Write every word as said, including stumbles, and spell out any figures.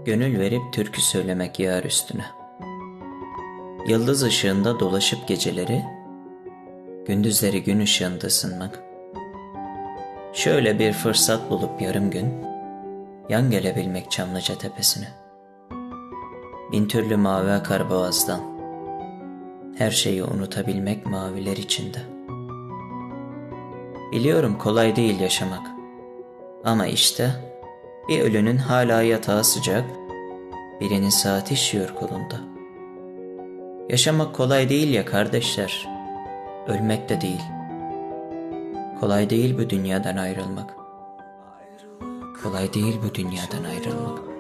Gönül verip türkü söylemek yar üstüne. Yıldız ışığında dolaşıp geceleri, gündüzleri gün ışığında ısınmak. Şöyle bir fırsat bulup yarım gün, yan gelebilmek Çamlıca tepesine. Bin türlü mavi akar boğazdan, her şeyi unutabilmek maviler içinde. Biliyorum kolay değil yaşamak, ama işte bir ölünün hala yatağı sıcak, birinin saati işiyor kolunda. Yaşamak kolay değil ya kardeşler, ölmek de değil. Kolay değil bu dünyadan ayrılmak. Kolay değil bu dünyadan ayrılmak.